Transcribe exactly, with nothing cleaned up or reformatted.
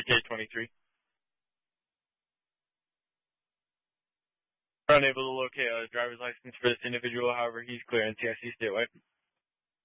K twenty-three. We're unable to locate a driver's license for this individual. However, he's clear N C I C statewide.